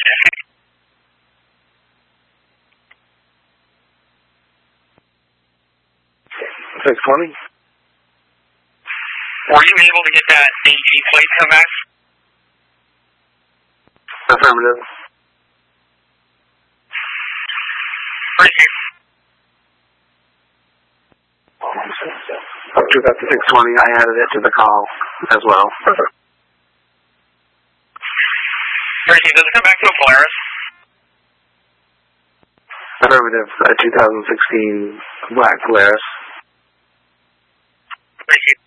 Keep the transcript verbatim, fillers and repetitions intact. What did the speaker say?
six twenty. Were you able to get that A G plate come back? Affirmative. Appreciate it. Up to about the six twenty, I added it to the call as well. Appreciate it. Does it come back to a Polaris? Affirmative. Uh, two thousand sixteen Black Polaris. Appreciate it.